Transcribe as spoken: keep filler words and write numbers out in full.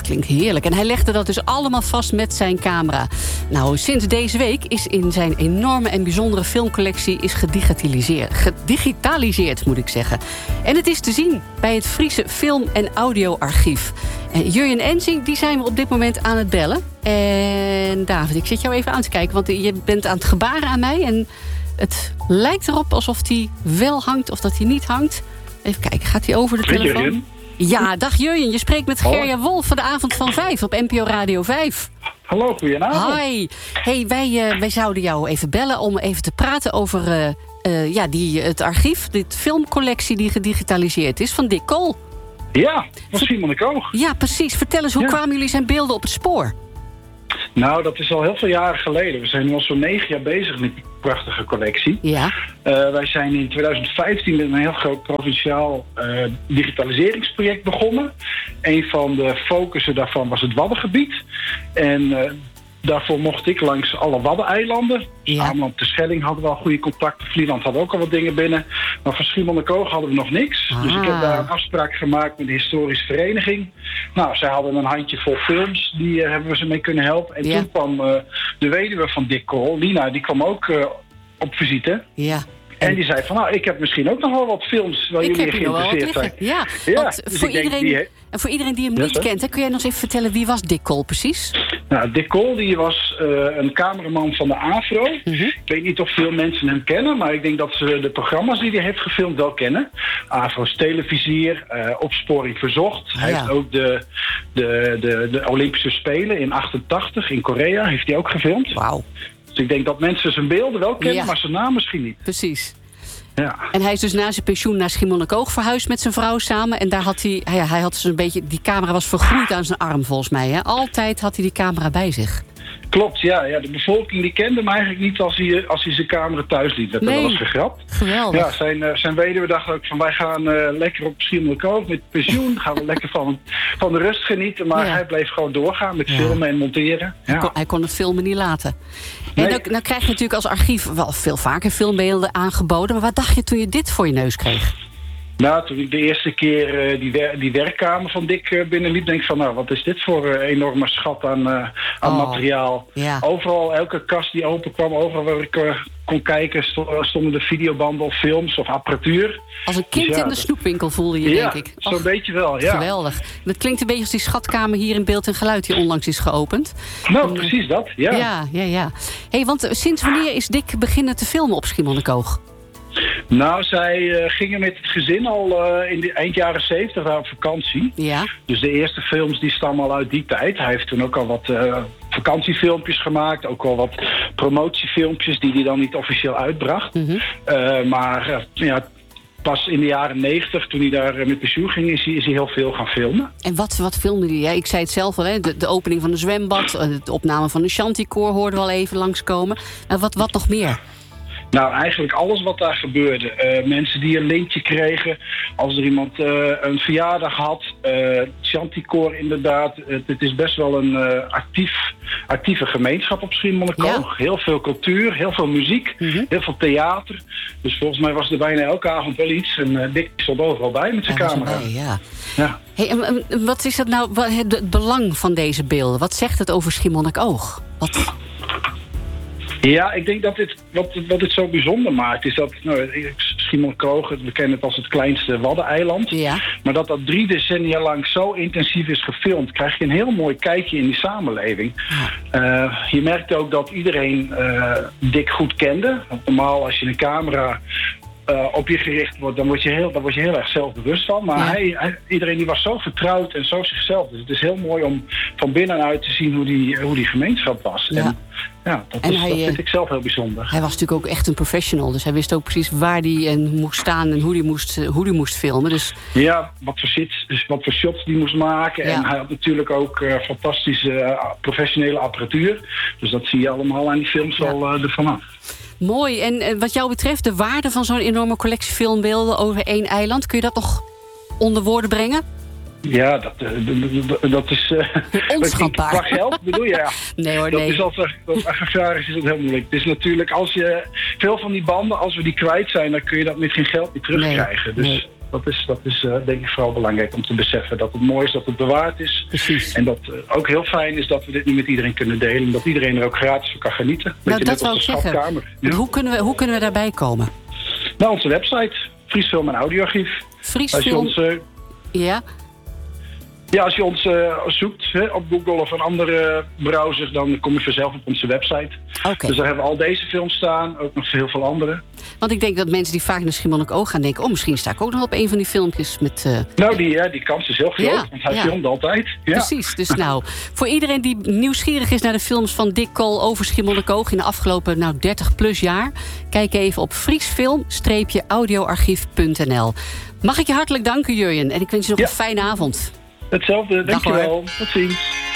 klinkt heerlijk. En hij legde dat dus allemaal vast met zijn camera. Nou, sinds deze week is in zijn enorme en bijzondere filmcollectie is gedigitaliseerd. Gedigitaliseerd, moet ik zeggen. En het is te zien bij het Friese Film- en Audioarchief. En Jurjen Ensing, die zijn we op dit moment aan het bellen. En David, ik zit jou even aan te kijken, want je bent aan het gebaren aan mij. En het lijkt erop alsof hij wel hangt of dat hij niet hangt. Even kijken, gaat hij over de telefoon? Jurjen? Ja, dag Jurjen. Je spreekt met Gerja Wolf van de Avond van Vijf op N P O Radio vijf. Hallo, goedenavond. Hi. Hey, wij, uh, wij zouden jou even bellen om even te praten over uh, uh, ja, die, het archief, dit filmcollectie die gedigitaliseerd is van Dick Kool. Ja, van Simon de Koog. Ja, precies. Vertel eens, hoe ja. kwamen jullie zijn beelden op het spoor? Nou, dat is al heel veel jaren geleden. We zijn nu al zo'n negen jaar bezig met die prachtige collectie. Ja. Uh, wij zijn in twintig vijftien met een heel groot provinciaal uh, digitaliseringsproject begonnen. Een van de focussen daarvan was het Waddengebied. En uh, daarvoor mocht ik langs alle Waddeneilanden. Ja. Ameland, Terschelling hadden we al goede contacten. Vlieland had ook al wat dingen binnen. Maar van Schiermonnikoog hadden we nog niks. Ah. Dus ik heb daar een afspraak gemaakt met de historische vereniging. Nou, zij hadden een handjevol films. Die uh, hebben we ze mee kunnen helpen. En ja. toen kwam uh, de weduwe van Dick Kool, Lina, die kwam ook uh, op visite. Ja. En die zei van, nou, ik heb misschien ook nog wel wat films waar ik jullie heb hier wel wat geïnteresseerd liggen. zijn. Ja, Ja, want dus voor, ik denk, iedereen, die he- en voor iedereen die hem Ja, niet sorry? kent, hè, kun jij nog eens even vertellen wie was Dick Kool precies? Nou, Dick Kool die was uh, een cameraman van de AVRO. Mm-hmm. Ik weet niet of veel mensen hem kennen, maar ik denk dat ze de programma's die hij heeft gefilmd wel kennen. AVRO's Televisier, uh, Opsporing Verzocht. Ah, hij ja. heeft ook de, de, de, de Olympische Spelen in achtentachtig in Korea heeft hij ook gefilmd. Wauw, Dus ik denk dat mensen zijn beelden wel kennen, Ja. maar zijn naam misschien niet. precies. Ja. En hij is dus na zijn pensioen naar Schiermonnikoog verhuisd met zijn vrouw samen. En daar had hij, hij, hij had dus een beetje, die camera was vergroeid aan zijn arm volgens mij. Hè? Altijd had hij die camera bij zich. Klopt, ja, ja. De bevolking die kende hem eigenlijk niet als hij, als hij zijn camera thuis liet. Dat Nee. wel eens gegrapt. Geweldig. Ja, zijn, uh, zijn weduwe dacht ook van wij gaan uh, lekker op Schiermonnikoog met pensioen. Gaan we lekker van, van de rust genieten. Maar Ja. hij bleef gewoon doorgaan met Ja. filmen en monteren. Hij, Ja. kon, hij kon het filmen niet laten. En Nee. dan, dan krijg je natuurlijk als archief wel veel vaker filmbeelden aangeboden. Maar wat dacht je toen je dit voor je neus kreeg? Nou, toen ik de eerste keer uh, die, wer- die werkkamer van Dick uh, binnenliep, denk ik van nou, wat is dit voor uh, enorme schat aan, uh, aan Oh. materiaal. Ja. Overal, elke kast die openkwam, overal waar ik uh, kon kijken, sto- stonden de videobanden of films of apparatuur. Als een kind Dus ja, in de dat- snoepwinkel voelde je, Ja, denk ik. zo'n Och, beetje wel, ja. geweldig. Het klinkt een beetje als die schatkamer hier in Beeld en Geluid die onlangs is geopend. Nou, precies dat, ja. Ja, ja, ja. Hey, want sinds wanneer is Dick beginnen te filmen op Schiermonnikoog? Nou, zij uh, gingen met het gezin al uh, in de eind jaren zeventig daar op vakantie. Ja. Dus de eerste films die stammen al uit die tijd. Hij heeft toen ook al wat uh, vakantiefilmpjes gemaakt. Ook al wat promotiefilmpjes die hij dan niet officieel uitbracht. Mm-hmm. Uh, maar uh, ja, pas in de jaren negentig, toen hij daar uh, met pensioen ging, is hij, is hij heel veel gaan filmen. En wat, wat filmde hij? Ja, ik zei het zelf al, hè? De, de opening van een zwembad, uh, de opname van een shantykoor hoorden we al even langskomen. Uh, wat, wat nog meer? Nou, eigenlijk alles wat daar gebeurde. Uh, mensen die een lintje kregen. Als er iemand uh, een verjaardag had. Uh, Chanticoor inderdaad. Uh, het is best wel een uh, actief, actieve gemeenschap op Schiermonnikoog. Ja. Heel veel cultuur, heel veel muziek, Mm-hmm. heel veel theater. Dus volgens mij was er bijna elke avond wel iets. En uh, Dick stond overal bij met zijn Hij was camera. erbij, ja. Ja. Hey, en, en wat is het nou, wat, het, het belang van deze beelden? Wat zegt het over Schiermonnikoog? Wat... Ja, ik denk dat dit, wat, wat het zo bijzonder maakt, is dat nou, Schiermonnikoog, we kennen het als het kleinste Waddeneiland. Ja. Maar dat dat drie decennia lang zo intensief is gefilmd, krijg je een heel mooi kijkje in die samenleving. Ja. Uh, je merkte ook dat iedereen uh, Dick goed kende. Want normaal als je een camera uh, op je gericht wordt, dan word je heel, daar word je heel erg zelfbewust van. Maar Ja. hij, hij, iedereen die was zo vertrouwd en zo zichzelf. Dus het is heel mooi om van binnenuit te zien hoe die, hoe die gemeenschap was. Ja. En, ja, dat, En is, hij, dat uh, vind ik zelf heel bijzonder. Hij was natuurlijk ook echt een professional. Dus hij wist ook precies waar hij en moest staan en hoe hij moest, uh, hoe hij moest filmen. Dus Ja, wat voor, shit, dus wat voor shots die moest maken. Ja. En hij had natuurlijk ook uh, fantastische uh, professionele apparatuur. Dus dat zie je allemaal aan die films Ja. al uh, ervan af. mooi. En uh, wat jou betreft, de waarde van zo'n enorme collectie filmbeelden over één eiland, kun je dat nog onder woorden brengen? Ja, dat, uh, dat, dat is... Uh, Onschatbaar. Qua geld bedoel je? Ja. Nee hoor, Dat nee. is altijd, dat agrarisch is het heel moeilijk. Het is natuurlijk, als je veel van die banden, als we die kwijt zijn, dan kun je dat met geen geld meer terugkrijgen. Nee, Dus nee. Dat is, dat is uh, denk ik vooral belangrijk om te beseffen. Dat het mooi is dat het bewaard is. Precies. En dat uh, ook heel fijn is dat we dit nu met iedereen kunnen delen. En dat iedereen er ook gratis van kan genieten. Nou, dat wou ik zeggen. Ja? Hoe, kunnen we, hoe kunnen we daarbij komen? Nou, onze website. Fries Film en Audioarchief. Fries Film... Ons, uh, ja? Ja, als je ons uh, zoekt hè, op Google of een andere browser, dan kom je vanzelf op onze website. Okay. Dus daar hebben we al deze films staan, ook nog heel veel andere. Want ik denk dat mensen die vaak naar Schiermonnikoog gaan denken... oh, misschien sta ik ook nog op een van die filmpjes met... Uh... Nou, die, ja, die kans is heel groot, ja, want hij ja. filmt altijd. Ja. Precies, dus nou, voor iedereen die nieuwsgierig is naar de films van Dick Cole over Schiermonnikoog... in de afgelopen nou, dertig plus jaar, kijk even op friesfilm audioarchief punt n l. Mag ik je hartelijk danken, Jurjen, en ik wens je nog ja. een fijne avond. Hetzelfde, dankjewel. Tot ziens.